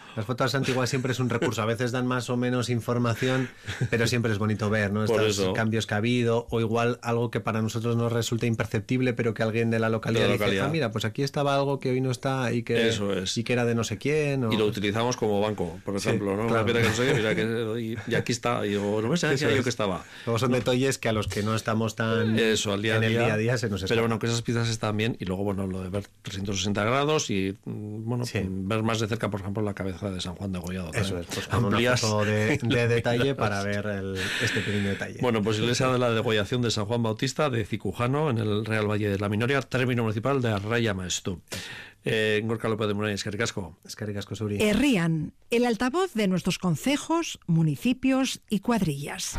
Las fotos antiguas siempre es un recurso. A veces dan más o menos información, pero siempre es bonito ver, ¿no? Estos cambios que ha habido, o igual algo que para nosotros nos resulta imperceptible, pero que alguien de la localidad dice, ah, mira, pues aquí estaba algo que hoy no está y que, y que era de no sé quién. O... Y lo utilizamos como banco, por ejemplo, ¿no? Claro. Mira que no sé, mira que, y aquí está, y digo, no me sabía yo que estaba. Luego son detalles que a los que no estamos tan al día en el día a día se nos escapa. Pero bueno, que esas piezas están bien, y luego, bueno, lo de ver 360 grados y, bueno, ver más de cerca, por ejemplo, la cabeza de San Juan de Gollado. Eso es, pues con una foto de detalle para ver este pequeño detalle. Bueno, pues iglesia de la degollación de San Juan Bautista de Cicujano, en el Real Valle de la Minoria, término municipal de Arraya Maestu. Gorka López de Munain, eskerrik asko. Eskerrik asko zuri. Herrian, el altavoz de nuestros concejos, municipios y cuadrillas.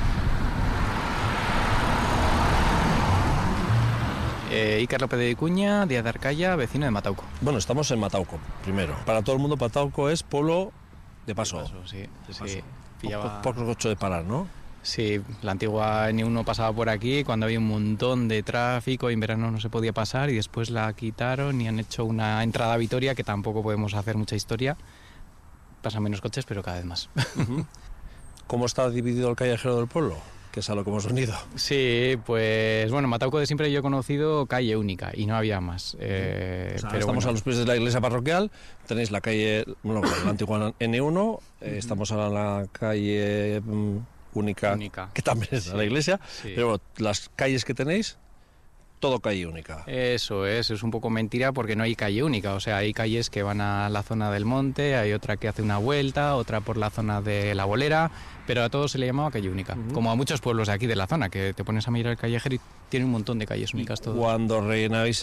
Iker López de Vicuña, Díaz de Arcaya, vecino de Matauco. Bueno, estamos en Matauco, primero. Para todo el mundo, Matauco es pueblo de paso. Sí. Poco coche de parar, ¿no? Sí, la antigua N1 pasaba por aquí cuando había un montón de tráfico y en verano no se podía pasar, y después la quitaron y han hecho una entrada a Vitoria, que tampoco podemos hacer mucha historia. Pasan menos coches, pero cada vez más. ¿Cómo está dividido el callejero del pueblo? Que es a lo que hemos venido. Sí, pues bueno, Matauco de siempre yo he conocido calle única y no había más. Pero estamos a los pies de la iglesia parroquial, tenéis la calle, bueno, la antigua N1, estamos ahora en la calle única, que también es la iglesia, pero bueno, las calles que tenéis, todo calle única. Eso es un poco mentira, porque no hay calle única, o sea, hay calles que van a la zona del monte, hay otra que hace una vuelta, otra por la zona de la Bolera, pero a todos se le llamaba calle única, como a muchos pueblos de aquí de la zona, que te pones a mirar el callejero y tiene un montón de calles únicas todos. Cuando rellenáis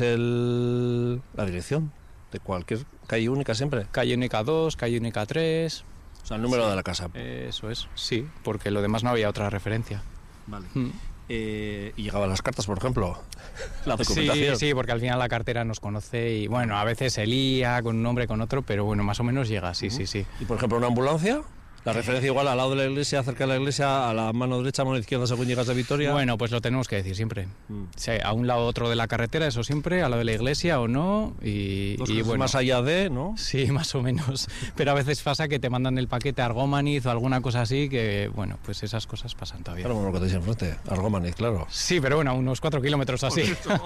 la dirección de cualquier calle única siempre. Calle única 2, calle única 3... O sea, el número de la casa. Eso es, sí, porque lo demás no había otra referencia. Vale. Y llegaban las cartas, por ejemplo, la documentación. Sí, porque al final la cartera nos conoce y, bueno, a veces se lía con un nombre, con otro, pero bueno, más o menos llega, sí. Y, por ejemplo, una ambulancia, la referencia igual al lado de la iglesia, cerca de la iglesia, a la mano derecha, a mano izquierda, según llegas de Vitoria. Bueno, pues lo tenemos que decir siempre. Sí, a un lado o otro de la carretera, eso siempre, al lado de la iglesia o no, y bueno, más allá de, ¿no? Sí, más o menos. Pero a veces pasa que te mandan el paquete a Argómaniz o alguna cosa así, que, bueno, pues esas cosas pasan todavía. Claro, bueno, lo que tenéis enfrente, Argómaniz, claro. Sí, pero bueno, a unos 4 kilómetros así.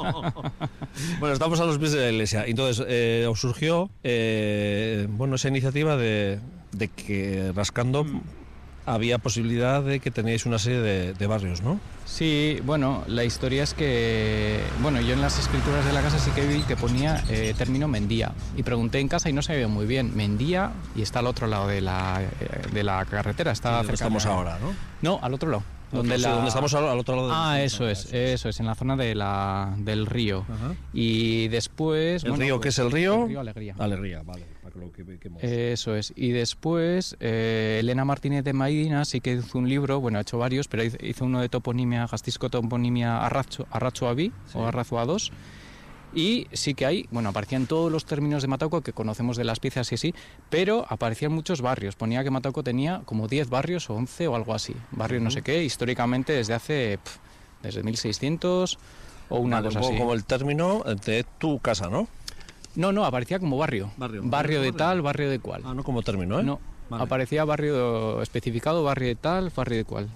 Bueno, estamos a los pies de la iglesia. Entonces, os surgió, bueno, esa iniciativa de que rascando había posibilidad de que teníais una serie de barrios, ¿no? Sí, bueno, la historia es que, bueno, yo en las escrituras de la casa sí que vi que ponía término Mendía, y pregunté en casa y no sabía muy bien. Mendía, y está al otro lado de la carretera, está cerca. Estamos ahora, ¿no? No, al otro lado. Donde estamos ahora, al otro lado. Eso es, en la zona del río. Ajá. Y después... ¿El río qué es el río? El río Alegría. Alegría, vale, para que lo ubiquemos. Eso es. Y después, Elena Martínez de Maidina sí que hizo un libro, bueno, ha hecho varios, pero hizo uno de toponimia, Gastisco toponimia Arratxoabi, o Arrazuados. Y sí que hay, bueno, aparecían todos los términos de Matauco que conocemos de las piezas y así, pero aparecían muchos barrios. Ponía que Matauco tenía como 10 barrios o 11 o algo así. Barrio no sé qué, históricamente desde 1600 o una cosa así. Como el término de tu casa, ¿no? No, aparecía como barrio. Barrio de tal, barrio de cual. Ah, no como término, ¿eh? No, vale. Aparecía barrio especificado, barrio de tal, barrio de cual.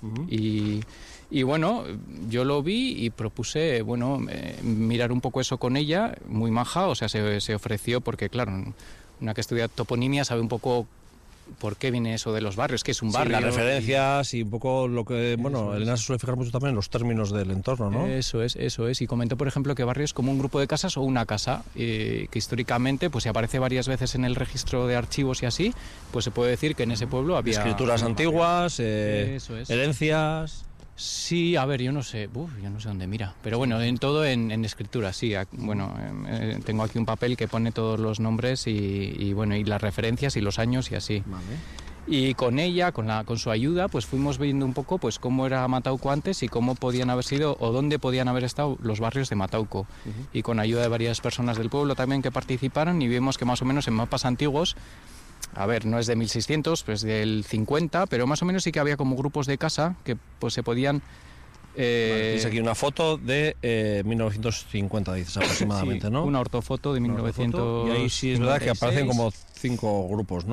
Y bueno, yo lo vi y propuse, bueno, mirar un poco eso con ella, muy maja, o sea, se ofreció porque, claro, una que estudia toponimia sabe un poco por qué viene eso de los barrios, que es un barrio. Las referencias y un poco lo que, bueno, Elena se suele fijar mucho también en los términos del entorno, ¿no? Eso es. Y comentó, por ejemplo, que barrio es como un grupo de casas o una casa, que históricamente, pues si aparece varias veces en el registro de archivos y así, pues se puede decir que en ese pueblo había... Escrituras antiguas, herencias... Sí, a ver, yo no sé dónde mira, pero bueno, en todo en escritura, sí. Bueno, tengo aquí un papel que pone todos los nombres y bueno, y las referencias y los años y así. Vale. Y con ella, con su ayuda, pues fuimos viendo un poco pues cómo era Matauco antes y cómo podían haber sido o dónde podían haber estado los barrios de Matauco. Y con ayuda de varias personas del pueblo también que participaron, y vimos que más o menos en mapas antiguos, a ver, no es de 1600, pues del 50, pero más o menos sí que había como grupos de casa que pues se podían... Tienes aquí una foto de 1950, dices aproximadamente, sí, ¿no? Una ortofoto de 1900. Y ahí sí es verdad que aparecen como 5 grupos, ¿no?